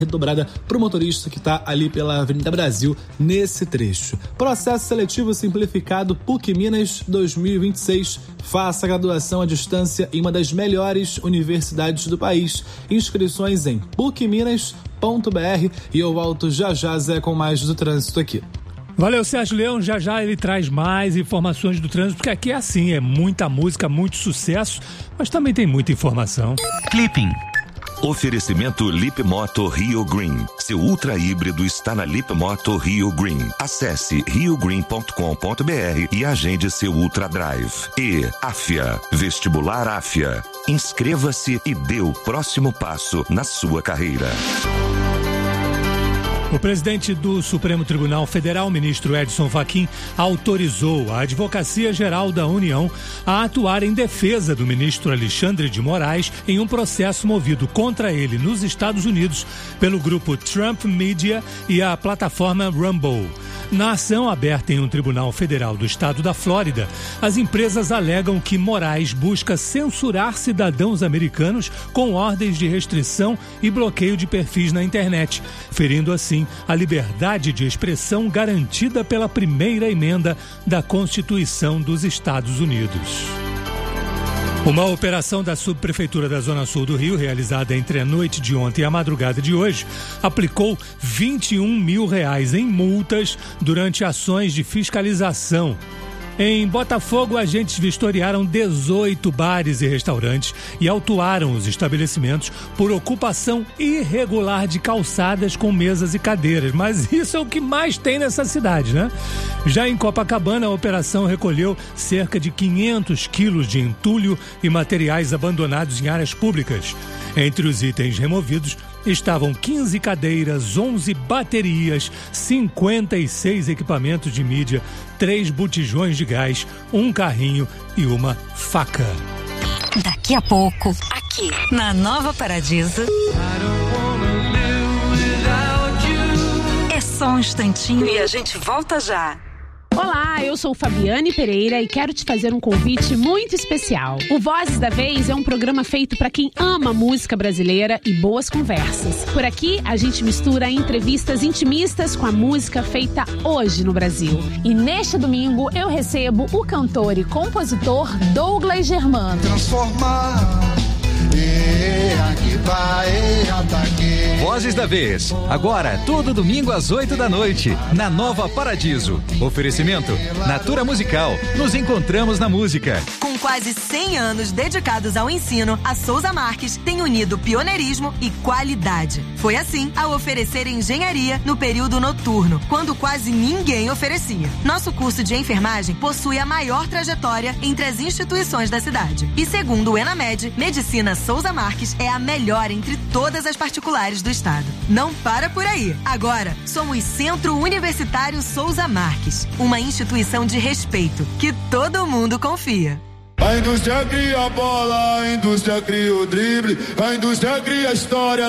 redobrada para o motorista que está ali pela Avenida Brasil nesse trecho. Processo seletivo simplificado PUC Minas 2026. Faça a graduação à distância em uma das melhores universidades do país. Inscrições em pucminas.br e eu volto já Zé, com mais do trânsito aqui. Valeu, Sérgio Leão. Já ele traz mais informações do trânsito, porque aqui é assim, é muita música, muito sucesso, mas também tem muita informação. Clipping. Oferecimento Lip Moto Rio Green. Seu ultra híbrido está na Lip Moto Rio Green. Acesse riogreen.com.br e agende seu Ultra Drive. E Afia, Vestibular Afia. Inscreva-se e dê o próximo passo na sua carreira. O presidente do Supremo Tribunal Federal, ministro Edson Fachin, autorizou a Advocacia Geral da União a atuar em defesa do ministro Alexandre de Moraes em um processo movido contra ele nos Estados Unidos pelo grupo Trump Media e a plataforma Rumble. Na ação aberta em um tribunal federal do estado da Flórida, as empresas alegam que Moraes busca censurar cidadãos americanos com ordens de restrição e bloqueio de perfis na internet, ferindo assim a liberdade de expressão garantida pela primeira emenda da Constituição dos Estados Unidos. Uma operação da Subprefeitura da Zona Sul do Rio, realizada entre a noite de ontem e a madrugada de hoje, aplicou R$21 mil em multas durante ações de fiscalização. Em Botafogo, agentes vistoriaram 18 bares e restaurantes e autuaram os estabelecimentos por ocupação irregular de calçadas com mesas e cadeiras. Mas isso é o que mais tem nessa cidade, né? Já em Copacabana, a operação recolheu cerca de 500 quilos de entulho e materiais abandonados em áreas públicas. Entre os itens removidos estavam 15 cadeiras, 11 baterias, 56 equipamentos de mídia, 3 botijões de gás, um carrinho e uma faca. Daqui a pouco, aqui na Nova Paradiso. É só um instantinho e a gente volta já. Olá, eu sou Fabiane Pereira e quero te fazer um convite muito especial. O Vozes da Vez é um programa feito para quem ama música brasileira e boas conversas. Por aqui, a gente mistura entrevistas intimistas com a música feita hoje no Brasil. E neste domingo, eu recebo o cantor e compositor Douglas Germano. Vozes da Vez, agora todo domingo às 8 da noite, na Nova Paradiso. Oferecimento Natura Musical, nos encontramos na música. Com quase 100 anos dedicados ao ensino, a Souza Marques tem unido pioneirismo e qualidade. Foi assim ao oferecer engenharia no período noturno, quando quase ninguém oferecia. Nosso curso de enfermagem possui a maior trajetória entre as instituições da cidade. E segundo o Enamed, Medicina Souza Marques é a melhor entre todas as particulares do estado. Não para por aí. Agora, somos Centro Universitário Souza Marques, uma instituição de respeito que todo mundo confia. A indústria cria a bola, a indústria cria o drible, a indústria cria a história.